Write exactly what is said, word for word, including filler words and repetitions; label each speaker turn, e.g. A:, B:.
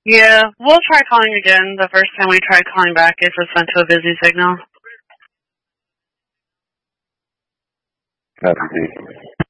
A: Yeah, we'll try calling again. The first time we tried calling back, it was sent to a busy signal.
B: Copy.